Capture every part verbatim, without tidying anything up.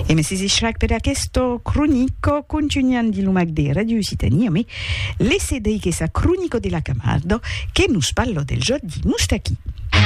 E mi si sciac per questo cronico continuando di lumac de Radio Occitania, me le sedei che sa cronico della Camardo che nos parlo del giorno di Moustaki.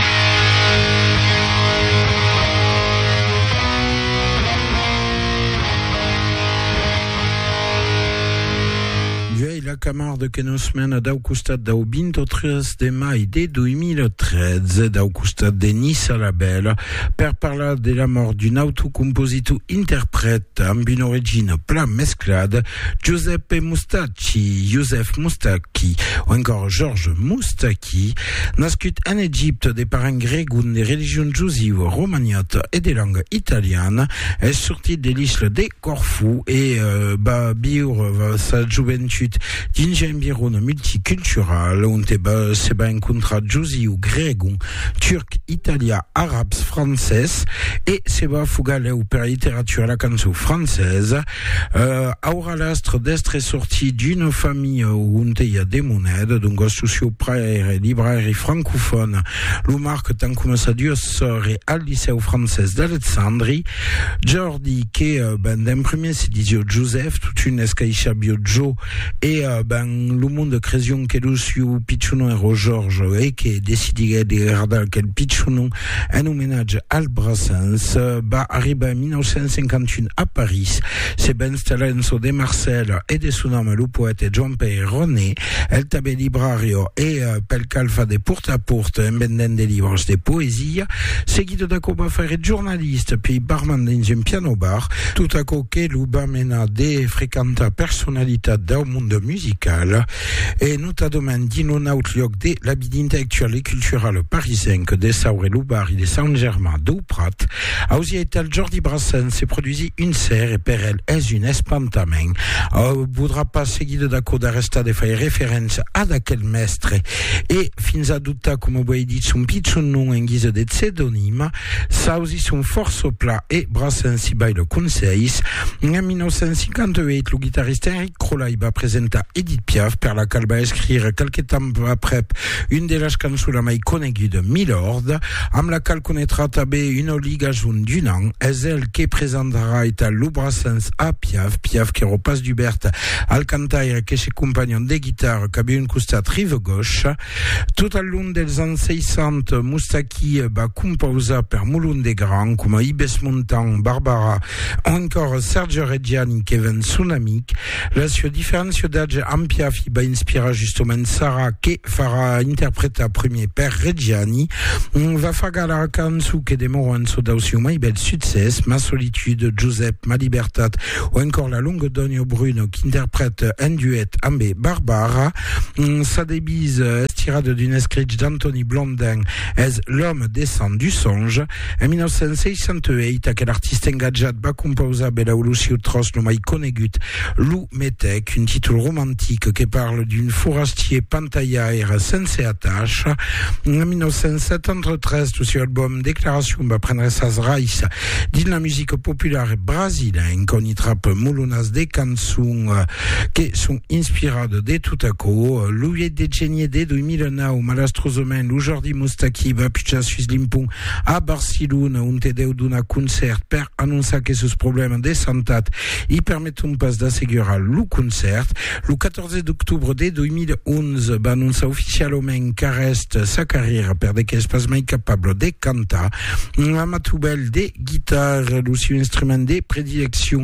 La Camarde che nos mena dau costat dau veintitrés de mai de duemilatredici dau costat de Nissa la Bella per parlar de la mort d'un autocompositor interprète amb une origine pla mesclada, Giuseppe Moustaki, Joseph Moustaki ou encore Georges Moustaki, nascut en Égypte de parents grecs de religion juive romagnote et de langue italienne, est sorti de l'isle de Corfou et euh, va vivre sa juventud dins un environnement multicultural on se va incontrar juiu, grec, turc, italien, arabe, français et se va fugaleu per littérature la cançó française. Euh, aura l'astre d'être sorti d'une famille où on y a des monèdes, donc socio-praire, libraire francophone, le marque tant comme ça Dieu serait al lycée français d'Alexandrie. Jordi, qui euh, ben, d'un premier c'est disait Joseph, toute une escaïcha bio Joe, et euh, ben, le monde de création que Lucio Pichuno et Georges, et qui décidé de regarder quel Pichuno, un hommage al Brassens, bah, arrive en dix-neuf cent cinquante-un à Paris. C'est ben Stalenso de Marcel et de son nom, le poète Jean-Pierre René, el tabe librario et euh, pel calfa de porte à porte, en vendant des livres de poésie, seguido da coba faire journaliste, puis barman dans un piano bar, tout à côté, l'uba mena de fréquenta personnalité d'un monde musical, et nous t'adomens dino naut lloc de l'habit intellectuel et culturel parisien que des Saure Loubar et des Saint-Germain d'Ouprat, a aussi été le Jordi Brassens s'est produit une serre et per elle est une espantamen. Euh, voudra pas seguido da coda resta de faire référence à d'aquel mestre et fins a dutta comme vous dit son pitchon nom en guise de pseudonyme, ça aussi son force au plat et Brassens si baille le conseil. En dix-neuf cent cinquante-huit, le guitariste Eric Crolay va présenter Edith Piaf per la qual va écrire quelques temps après une de las cançons la mai conegues de Milord, amb la qual connaîtra tabé une ligaison d'un an, est elle qui présentera et à Lou Brassens à Piaf, Piaf qui repasse du Berthe al cantaire que ses compagnons de guitare qui avait une costat rive gauche. Tout al long dels ans seixanta, Moustaki va composa per Moulin de Grand, comme Ibes Montan, Barbara, encore Sergio Reggiani qui ven son amic. La sua différence d'âge amb Piaf va inspirer justement Sarah qui fera interpréter premier per Reggiani. On va faire la cançó que demora en so dausiu mai bel succès, Ma solitude, Giuseppe, Ma libertat, ou encore la longue Donio Bruno qui interprète un duet amb Barbara. Sa débise estirade d'une escrite d'Anthony Blondin est L'homme descend du songe. En dix-neuf cent seixanta-huit, aquel artiste engagé va composer bella Lucio Tros no mai conegut Lou Metec, un titre romantique qui parle d'une forastier pantaillère sans attache. En dix-neuf cent soixante-treize, tout cet album Déclaration va prendre sa raïs dans la musique populaire brésilienne qu'on y trappe moulonas des cançons euh, qui sont inspirées de tout à coup. Louis de Genie de deux mille neuf, Malastrozomen, Lou Jordi Moustaki va pucha Suisse Limpon à Barcelone, un tedeu d'un concert per annoncer que ce problème de santé y permettent pas d'asségurer le concert. Le quatorze octobre de deux mille onze, va annoncer officiellement qu'arrête sa carrière per de qu'elle pas mai capable de canter. Un matoubel de guitare, le instrument de prédilection,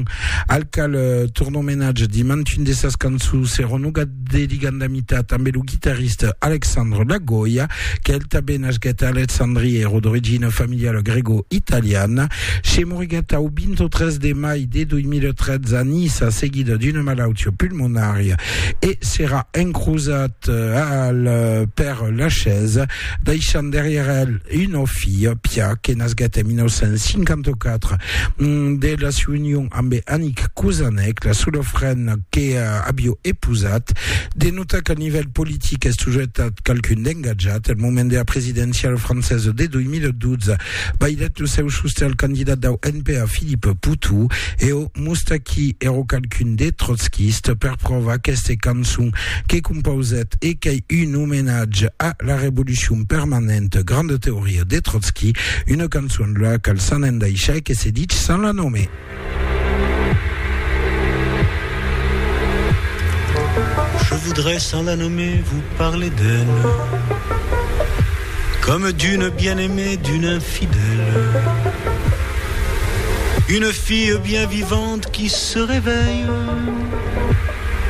alcal tourno ménage di mantune de sas cançons, c'est renuga de ligandamitat amb le guitariste Alexandre Lagoya, qu'elle tabe nasgeta Alexandrie et d'origine familiale grégo-italienne. Chez Morigata au veintitrés de mai de deux mille treize a Nice, seguida d'une malattia pulmonaire et sera encrusat al per la chaise, deixant derrière elle une fille, Pia, qui nasgeta en dix-neuf cent cinquante-quatre de la union amb Annick Kuzanek, la solofrène qui a bio épousat. Denota qu'à niveau politique est toujours quelqu'un d'engagé. Le moment de la présidentielle française de deux mille douze, va il être le seu sosté le candidat du N P A Philippe Poutou et au Moustaki ero quelqu'un des trotskistes per prova queste cançons qui composet et qui une hommage à la révolution permanente grande théorie des Trotsky, une cançon de la qu'elle s'en endaïcha et qui s'est dit sans la nommer. voudrais sans la nommer vous parler d'elle, comme d'une bien-aimée, d'une infidèle, une fille bien vivante qui se réveille